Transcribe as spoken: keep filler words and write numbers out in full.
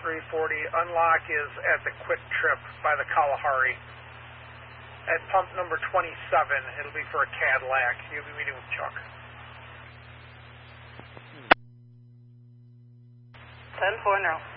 three forty. Unlock is at the Quick Trip by the Kalahari. At pump number twenty-seven, it'll be for a Cadillac. You'll be meeting with Chuck. ten four now.